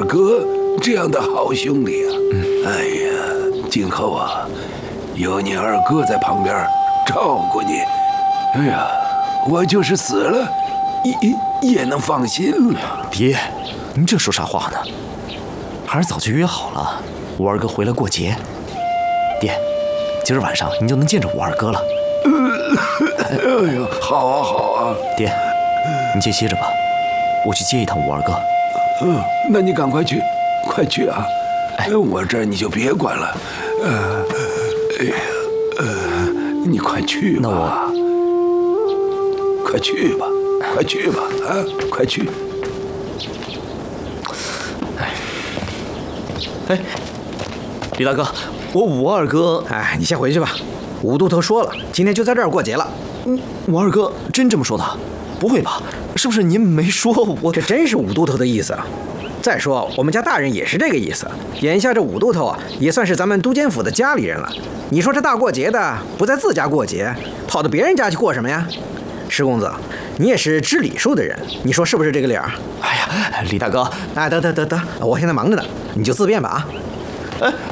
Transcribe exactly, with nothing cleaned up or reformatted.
哥这样的好兄弟啊！嗯、哎呀，今后啊，有你二哥在旁边照顾你，哎呀，我就是死了，也也能放心了。 爹，您这说啥话呢？还是早就约好了，我二哥回来过节。爹，今儿晚上您就能见着我二哥了。 哎呦，好啊好啊！ 爹，你先歇着吧，我去接一趟我二哥。 嗯，那你赶快去，快去啊！哎，我这儿你就别管了。呃，哎呀，呃，你快去吧。 那我， 快去吧，快去吧，啊，快去！ 哎，哎，李大哥，我武二哥， 哎，你先回去吧。武都头说了，今天就在这儿过节了。 嗯，武二哥真这么说的？不会吧？是不是您没说我？ 这真是武都头的意思啊！再说我们家大人也是这个意思。眼下这武都头啊，也算是咱们都监府的家里人了。你说这大过节的，不在自家过节，跑到别人家去过什么呀？石公子，你也是知礼数的人，你说是不是这个理儿？ 哎呀，李大哥， 哎，得得得得，我现在忙着呢，你就自便吧啊。 哎，